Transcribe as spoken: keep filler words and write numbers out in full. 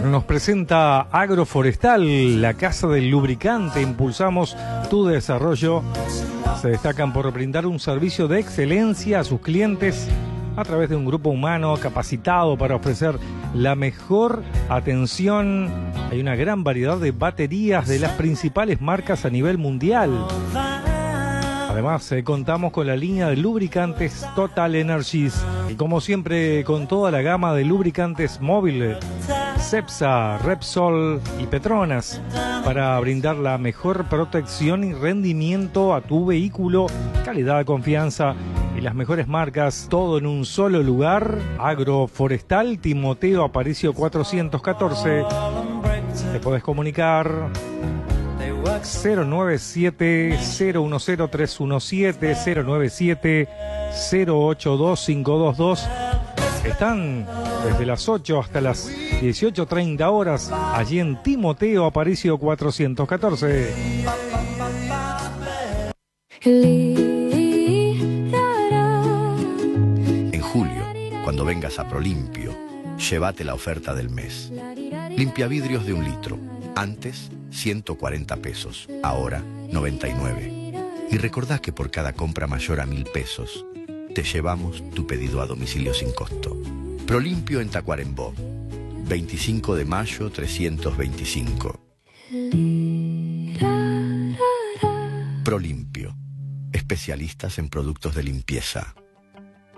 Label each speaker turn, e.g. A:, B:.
A: Nos presenta Agroforestal, la casa del lubricante. Impulsamos tu desarrollo. Se destacan por brindar un servicio de excelencia a sus clientes a través de un grupo humano capacitado para ofrecer la mejor atención. Hay una gran variedad de baterías de las principales marcas a nivel mundial. Además, eh, contamos con la línea de lubricantes Total Energies y, como siempre, con toda la gama de lubricantes móviles, Cepsa, Repsol y Petronas, para brindar la mejor protección y rendimiento a tu vehículo, calidad, confianza y las mejores marcas, todo en un solo lugar. Agroforestal, Timoteo Aparicio cuatrocientos catorce. Te podés comunicar cero nueve siete, cero uno cero, tres uno siete, cero nueve siete, cero ocho dos, cinco dos dos. Están desde las ocho hasta las dieciocho treinta horas allí en Timoteo Aparicio cuatrocientos catorce.
B: En julio, cuando vengas a Prolimpio, llévate la oferta del mes. Limpia vidrios de un litro. Antes, ciento cuarenta pesos. Ahora, noventa y nueve. Y recordá que por cada compra mayor a mil pesos, te llevamos tu pedido a domicilio sin costo. Prolimpio en Tacuarembó. veinticinco de mayo, trescientos veinticinco. Prolimpio. Especialistas en productos de limpieza.